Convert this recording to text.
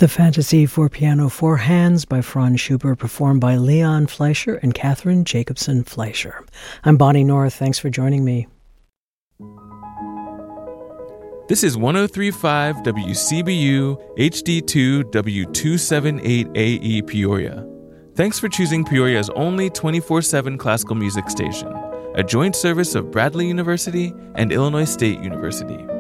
The Fantasy for Piano Four Hands by Franz Schubert, performed by Leon Fleischer and Catherine Jacobson Fleischer. I'm Bonnie North. Thanks for joining me. This is 103.5 WCBU HD2 W278AE Peoria. Thanks for choosing Peoria's only 24/7 classical music station, a joint service of Bradley University and Illinois State University.